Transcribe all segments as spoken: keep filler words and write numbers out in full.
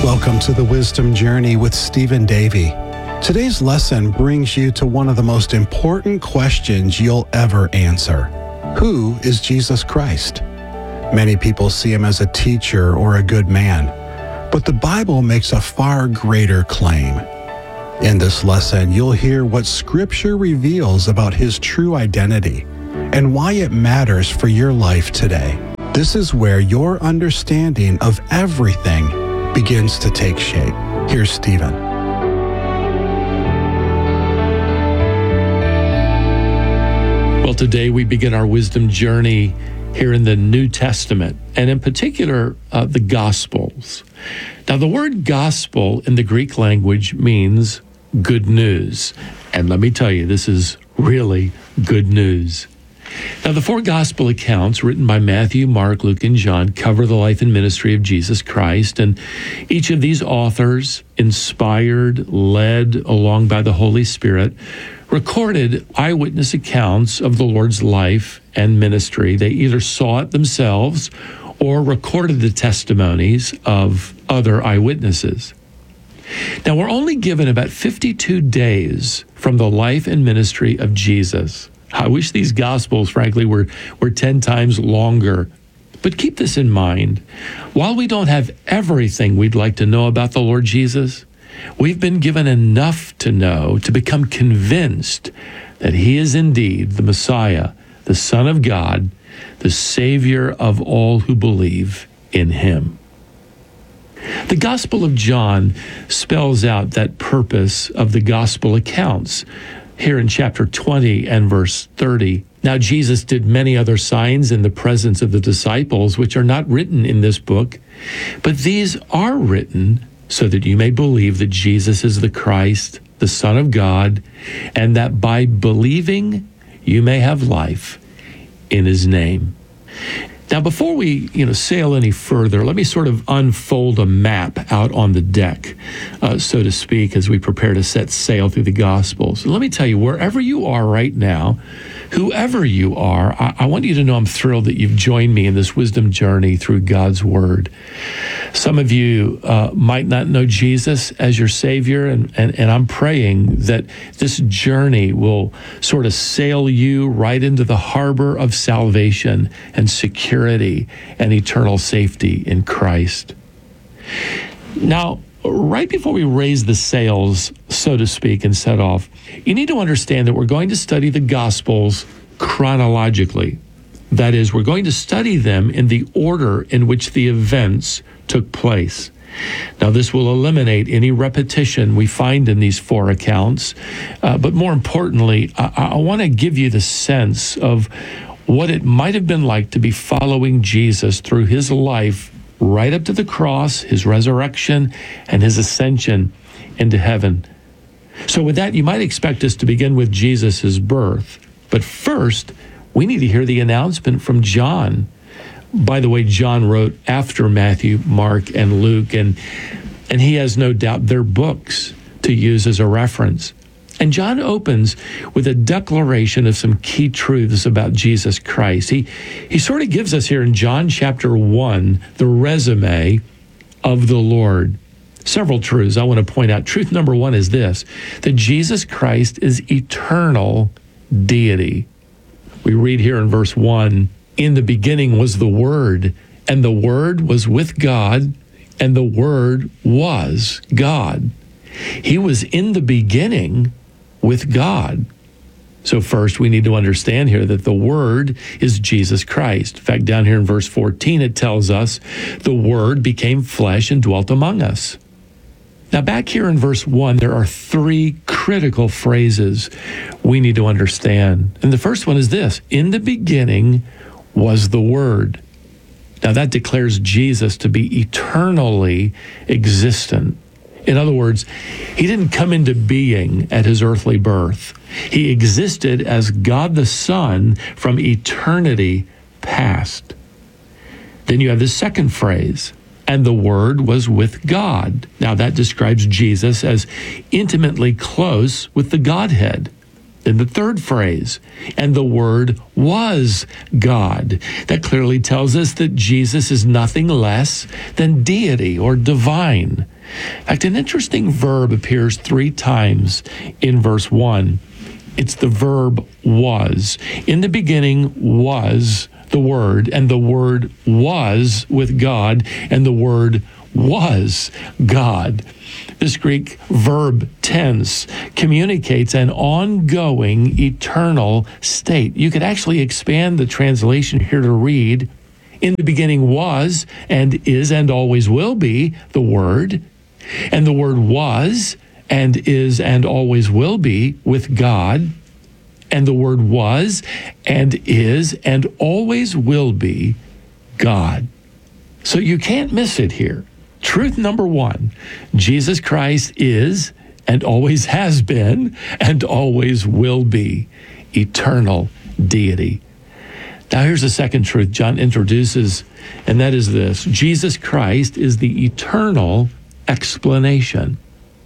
Welcome to the Wisdom Journey with Stephen Davey. Today's lesson brings you to one of the most important questions you'll ever answer. Who is Jesus Christ? Many people see him as a teacher or a good man, but the Bible makes a far greater claim. In this lesson, you'll hear what Scripture reveals about his true identity and why it matters for your life today. This is where your understanding of everything begins to take shape. Here's Stephen. Well, today we begin our wisdom journey here in the New Testament, and in particular, uh, the Gospels. Now, the word gospel in the Greek language means good news. And let me tell you, this is really good news. Now, the four gospel accounts written by Matthew, Mark, Luke, and John cover the life and ministry of Jesus Christ, and each of these authors, inspired, led along by the Holy Spirit, recorded eyewitness accounts of the Lord's life and ministry. They either saw it themselves or recorded the testimonies of other eyewitnesses. Now, we're only given about fifty-two days from the life and ministry of Jesus. I wish these Gospels, frankly, were, were ten times longer. But keep this in mind. While we don't have everything we'd like to know about the Lord Jesus, we've been given enough to know to become convinced that he is indeed the Messiah, the Son of God, the Savior of all who believe in him. The Gospel of John spells out that purpose of the Gospel accounts here in chapter twenty and verse thirty. Now, Jesus did many other signs in the presence of the disciples, which are not written in this book, but these are written so that you may believe that Jesus is the Christ, the Son of God, and that by believing you may have life in his name. Now, before we, you know, sail any further, let me sort of unfold a map out on the deck, uh, so to speak, as we prepare to set sail through the Gospels. And let me tell you, wherever you are right now, whoever you are, I, I want you to know I'm thrilled that you've joined me in this wisdom journey through God's Word. Some of you uh, might not know Jesus as your Savior, and, and, and I'm praying that this journey will sort of sail you right into the harbor of salvation and security and eternal safety in Christ. Now, right before we raise the sails, so to speak, and set off, you need to understand that we're going to study the Gospels chronologically. That is, we're going to study them in the order in which the events took place. Now, this will eliminate any repetition we find in these four accounts, uh, but more importantly, I, I want to give you the sense of what it might have been like to be following Jesus through his life right up to the cross, his resurrection, and his ascension into heaven. So with that, you might expect us to begin with Jesus' birth. But first, we need to hear the announcement from John. By the way, John wrote after Matthew, Mark, and Luke, and, and he has no doubt their books to use as a reference. And John opens with a declaration of some key truths about Jesus Christ. He, he sort of gives us here in John chapter one, the resume of the Lord. Several truths I want to point out. Truth number one is this, that Jesus Christ is eternal deity. We read here in verse one, in the beginning was the Word, and the Word was with God, and the Word was God. He was in the beginning with God. So first, we need to understand here that the Word is Jesus Christ. In fact, down here in verse fourteen, it tells us the Word became flesh and dwelt among us. Now, back here in verse one, there are three critical phrases we need to understand. And the first one is this, in the beginning was the Word. Now, that declares Jesus to be eternally existent. In other words, he didn't come into being at his earthly birth. He existed as God the Son from eternity past. Then you have the second phrase, and the Word was with God. Now that describes Jesus as intimately close with the Godhead. Then the third phrase, and the Word was God. That clearly tells us that Jesus is nothing less than deity or divine. In fact, an interesting verb appears three times in verse one. It's the verb was. In the beginning was the Word, and the Word was with God, and the Word was God. This Greek verb tense communicates an ongoing, eternal state. You could actually expand the translation here to read, in the beginning was and is and always will be the Word, and the Word was and is and always will be with God, and the Word was and is and always will be God. So you can't miss it here. Truth number one, Jesus Christ is and always has been and always will be eternal deity. Now here's the second truth John introduces, and that is this: Jesus Christ is the eternal explanation.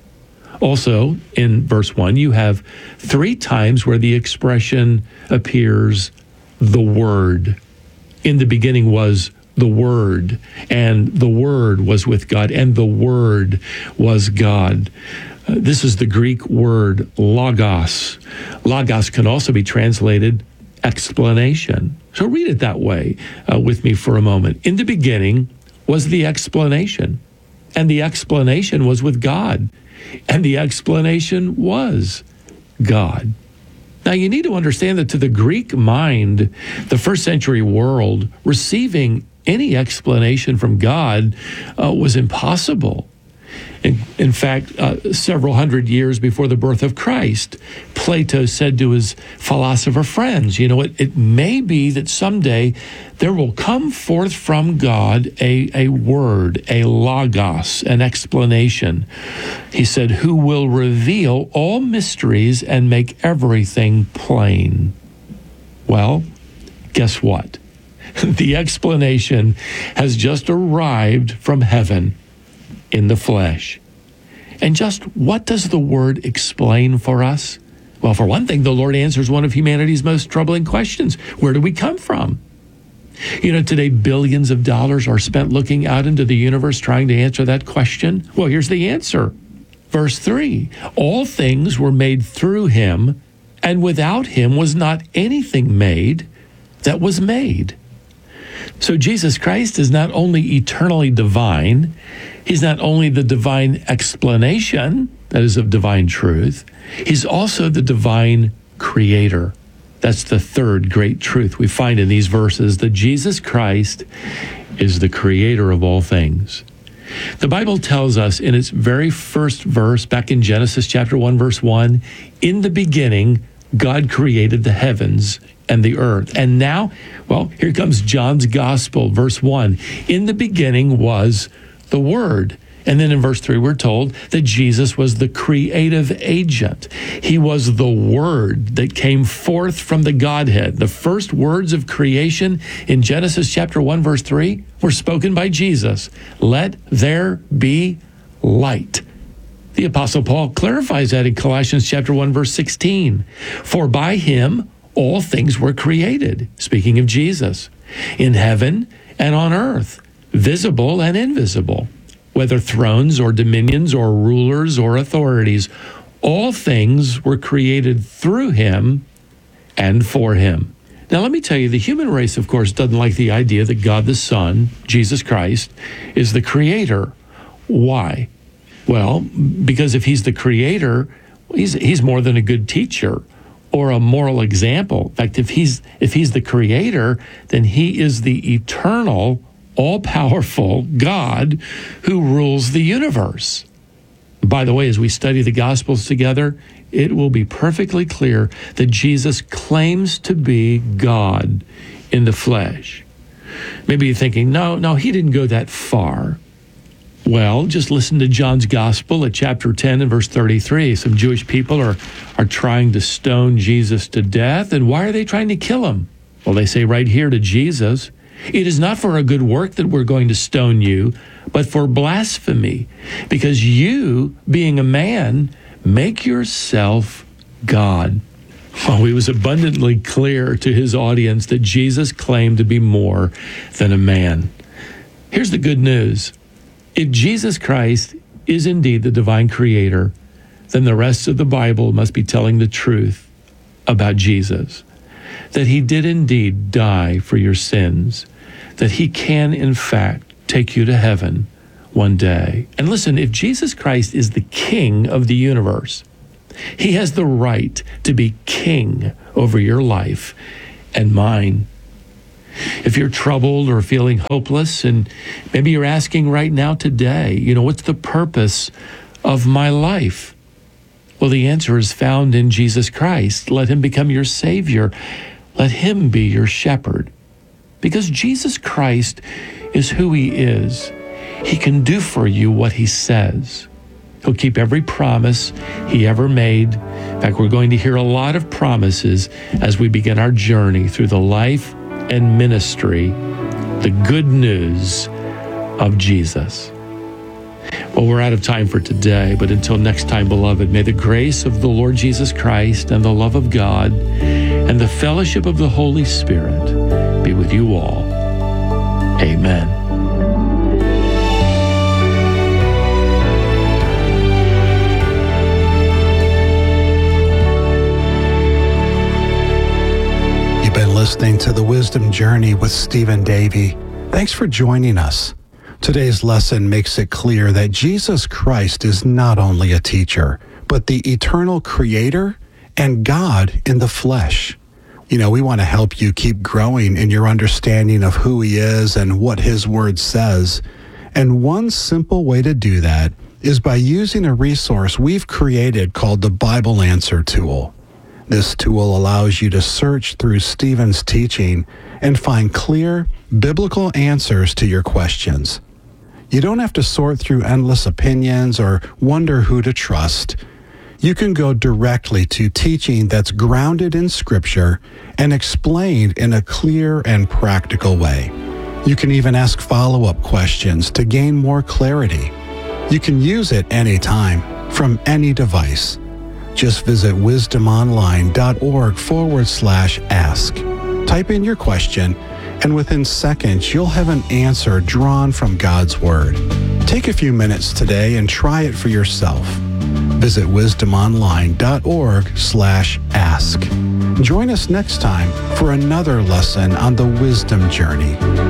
Also, in verse one, you have three times where the expression appears, the Word. In the beginning was the Word, and the Word was with God, and the Word was God. Uh, this is the Greek word logos. Logos can also be translated explanation. So read it that way uh, with me for a moment. In the beginning was the explanation, and the explanation was with God, and the explanation was God. Now, you need to understand that to the Greek mind, the first century world, receiving any explanation from God uh, was impossible. In, in fact, uh, several hundred years before the birth of Christ, Plato said to his philosopher friends, you know, it, it may be that someday there will come forth from God a, a word, a logos, an explanation. He said, who will reveal all mysteries and make everything plain. Well, guess what? The explanation has just arrived from heaven in the flesh. And just what does the Word explain for us? Well, for one thing, the Lord answers one of humanity's most troubling questions. Where do we come from? You know, today billions of dollars are spent looking out into the universe trying to answer that question. Well, here's the answer. Verse three, all things were made through him, and without him was not anything made that was made. So Jesus Christ is not only eternally divine, he's not only the divine explanation, that is of divine truth, he's also the divine creator. That's the third great truth we find in these verses, that Jesus Christ is the creator of all things. The Bible tells us in its very first verse, back in Genesis chapter one, verse one, in the beginning, God created the heavens and the earth. And now, well, here comes John's gospel, verse one. In the beginning was the Word. And then in verse three, we're told that Jesus was the creative agent. He was the Word that came forth from the Godhead. The first words of creation in Genesis chapter one, verse three, were spoken by Jesus. Let there be light. The Apostle Paul clarifies that in Colossians chapter one, verse sixteen. For by him all things were created, speaking of Jesus, in heaven and on earth, visible and invisible, whether thrones or dominions or rulers or authorities, all things were created through him and for him. Now, let me tell you, the human race, of course, doesn't like the idea that God the Son, Jesus Christ, is the creator. Why? Well, because if he's the creator, he's, he's more than a good teacher or a moral example. In fact, if he's, if he's the creator, then he is the eternal, all-powerful God who rules the universe. By the way, as we study the Gospels together, it will be perfectly clear that Jesus claims to be God in the flesh. Maybe you're thinking, no, no, he didn't go that far. Well, just listen to John's Gospel at chapter ten and verse thirty-three. Some Jewish people are, are trying to stone Jesus to death. And why are they trying to kill him? Well, they say right here to Jesus, it is not for a good work that we're going to stone you, but for blasphemy, because you, being a man, make yourself God. Oh, he was abundantly clear to his audience that Jesus claimed to be more than a man. Here's the good news. If Jesus Christ is indeed the divine creator, then the rest of the Bible must be telling the truth about Jesus, that he did indeed die for your sins, that he can, in fact, take you to heaven one day. And listen, if Jesus Christ is the king of the universe, he has the right to be king over your life and mine. If you're troubled or feeling hopeless, and maybe you're asking right now today, you know, what's the purpose of my life? Well, the answer is found in Jesus Christ. Let him become your Savior. Let him be your shepherd. Because Jesus Christ is who he is. He can do for you what he says. He'll keep every promise he ever made. In fact, we're going to hear a lot of promises as we begin our journey through the life and ministry, the good news of Jesus. Well, we're out of time for today, but until next time, beloved, may the grace of the Lord Jesus Christ and the love of God and the fellowship of the Holy Spirit be with you all. Amen. You've been listening to The Wisdom Journey with Stephen Davey. Thanks for joining us. Today's lesson makes it clear that Jesus Christ is not only a teacher, but the eternal creator and God in the flesh. You know, we want to help you keep growing in your understanding of who he is and what his word says. And one simple way to do that is by using a resource we've created called the Bible Answer Tool. This tool allows you to search through Stephen's teaching and find clear biblical answers to your questions. You don't have to sort through endless opinions or wonder who to trust. You can go directly to teaching that's grounded in Scripture and explained in a clear and practical way. You can even ask follow-up questions to gain more clarity. You can use it anytime, from any device. Just visit wisdomonline.org forward slash ask. Type in your question, and within seconds, you'll have an answer drawn from God's Word. Take a few minutes today and try it for yourself. Visit wisdomonline.org slash ask. Join us next time for another lesson on the Wisdom Journey.